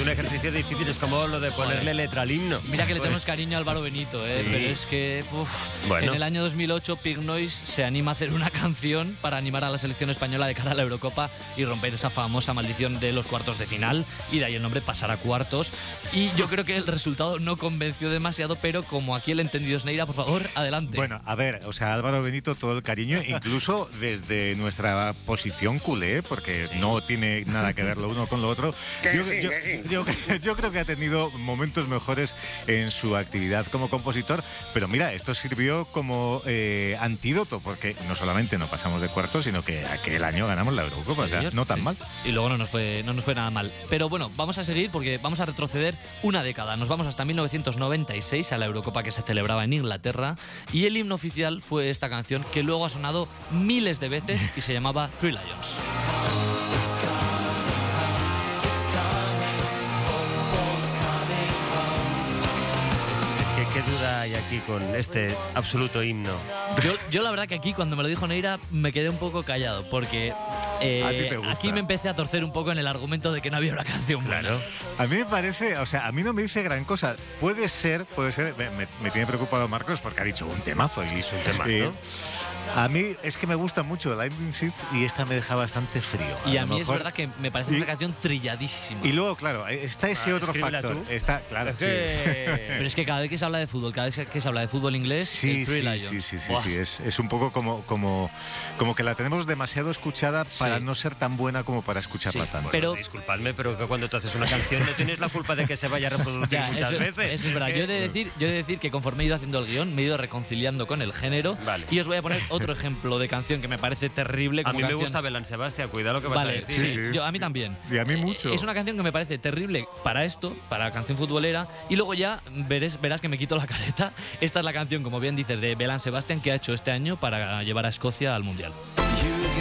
un ejercicio difícil, es como lo de ponerle letra al himno. Mira que le tenemos cariño a Álvaro Benito, Sí. pero es que Bueno. en el año 2008 Pig Noise se anima a hacer una canción para animar a la selección española de cara a la Eurocopa y romper esa famosa maldición de los cuartos de final, y de ahí el nombre pasar a cuartos. Y yo creo que el resultado no convenció demasiado, pero como aquí el entendido es Neira, por favor, adelante. Bueno, a ver, o sea, Álvaro Benito, todo el cariño, incluso desde nuestra posición culé, porque no tiene nada que ver lo uno con lo otro. Yo creo que ha tenido momentos mejores en su actividad como compositor, pero mira, esto sirvió como antídoto, porque no solamente no pasamos de cuartos, sino que aquel año ganamos la Eurocopa, o sea, no tan mal. Y luego no nos fue nada mal. Pero bueno, vamos a seguir porque vamos a retroceder una década. Nos vamos hasta 1996, a la Eurocopa que se celebraba en Inglaterra, y el himno oficial fue esta canción que luego ha sonado miles de veces y se llamaba Three Lions. ¿Qué duda hay aquí con este absoluto himno? Yo la verdad que aquí cuando me lo dijo Neira me quedé un poco callado porque aquí me empecé a torcer un poco en el argumento de que no había una canción buena. Claro. A mí me parece, o sea, a mí no me dice gran cosa. Puede ser, me tiene preocupado Marcos porque ha dicho un temazo. Y es un temazo. A mí es que me gusta mucho Lightning Seeds y esta me deja bastante frío. Y a mí es verdad que me parece una canción trilladísima. Y luego, claro, está ese otro factor. Está, claro, sí. Pero es que cada vez que se habla de fútbol, cada vez que se habla de fútbol inglés, sí, Three Lions. Sí. Es un poco como que la tenemos demasiado escuchada para no ser tan buena como para escucharla tanto. Pero disculpadme, pero que cuando tú haces una canción no tienes la culpa de que se vaya a reproducir muchas veces. Eso es verdad. Yo he de decir que conforme he ido haciendo el guión, me he ido reconciliando con el género. Vale. Y os voy a poner otro ejemplo de canción que me parece terrible. A mí me gusta Belán Sebastián, cuidado lo que vas a decir. Sí. A mí también. Y a mí mucho. Es una canción que me parece terrible para esto, para la canción futbolera, y luego ya verás que me quito la careta. Esta es la canción, como bien dices, de Belán Sebastián que ha hecho este año para llevar a Escocia al Mundial.